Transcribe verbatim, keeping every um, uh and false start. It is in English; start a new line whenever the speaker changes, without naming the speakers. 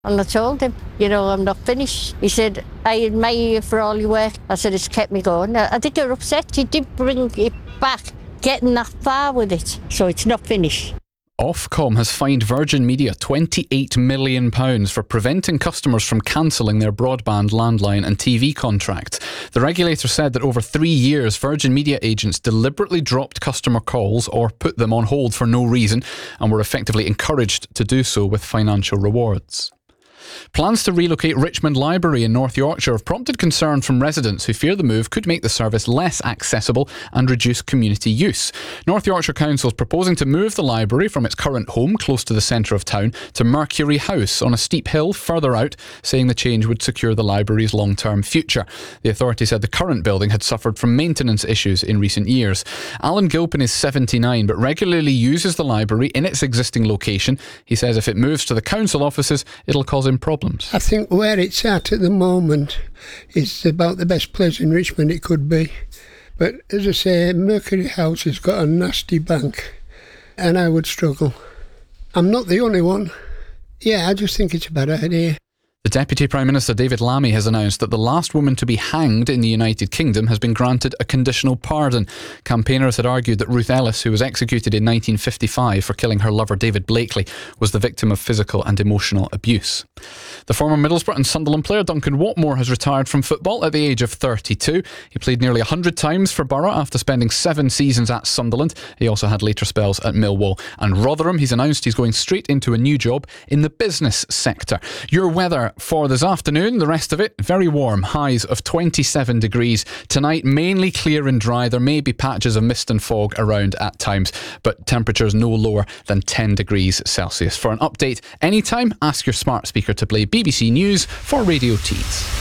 And I told him, you know, I'm not finished. He said, I admire you for all your work. I said, it's kept me going. I think you're upset. You did bring it back, getting that far with it. So it's not finished.
Ofcom has fined Virgin Media twenty-eight million pounds for preventing customers from cancelling their broadband, landline and T V contracts. The regulator said that over three years, Virgin Media agents deliberately dropped customer calls or put them on hold for no reason and were effectively encouraged to do so with financial rewards. Plans to relocate Richmond Library in North Yorkshire have prompted concern from residents who fear the move could make the service less accessible and reduce community use. North Yorkshire Council is proposing to move the library from its current home, close to the centre of town, to Mercury House on a steep hill further out, saying the change would secure the library's long-term future. The authority said the current building had suffered from maintenance issues in recent years. Alan Gilpin is seventy-nine but regularly uses the library in its existing location. He says if it moves to the council offices, it'll cause him problems.
I think where it's at at the moment is about the best place in Richmond it could be. But as I say, Mercury House has got a nasty bank and I would struggle. I'm not the only one. Yeah, I just think it's a bad idea.
The Deputy Prime Minister David Lammy has announced that the last woman to be hanged in the United Kingdom has been granted a conditional pardon. Campaigners had argued that Ruth Ellis, who was executed in nineteen fifty-five for killing her lover David Blakely, was the victim of physical and emotional abuse. The former Middlesbrough and Sunderland player Duncan Watmore has retired from football at the age of thirty-two. He played nearly one hundred times for Borough after spending seven seasons at Sunderland. He also had later spells at Millwall and Rotherham. He's announced he's going straight into a new job in the business sector. Your weather for this afternoon, the rest of it very warm, highs of twenty-seven degrees. Tonight mainly clear and dry. There may be patches of mist and fog around at times, but temperatures no lower than ten degrees Celsius. For an update anytime, ask your smart speaker to play B B C News for Radio Tees.